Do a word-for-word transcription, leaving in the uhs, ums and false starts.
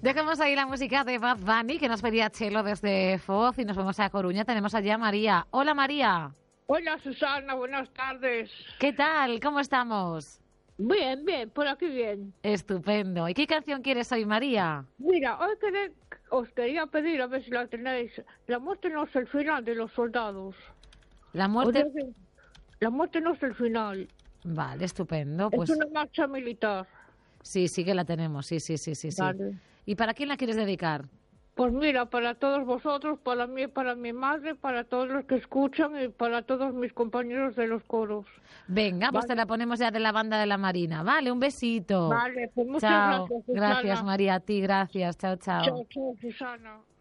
Dejemos ahí la música de Bad Bunny, que nos pedía Chelo desde Foz, y nos vamos a Coruña. Tenemos allá a María. Hola, María. Hola, Susana, buenas tardes. ¿Qué tal? ¿Cómo estamos? Bien, bien, por aquí bien. Estupendo. ¿Y qué canción quieres hoy, María? Mira, hoy quería, os quería pedir, a ver si la tenéis, La muerte no es el final de los soldados. La muerte... O sea, la muerte no es el final. Vale, estupendo. Pues... Es una marcha militar. Sí, sí que la tenemos, sí, sí, sí, sí. Vale. sí. ¿Y para quién la quieres dedicar? Pues mira, para todos vosotros, para mí, para mi madre, para todos los que escuchan y para todos mis compañeros de los coros. Venga, pues vale. Te la ponemos ya de la banda de la Marina. Vale, un besito. Vale, pues muchas chao. gracias, Susana. Gracias, María, a ti, gracias. Chao, chao. Chao, chao, Susana.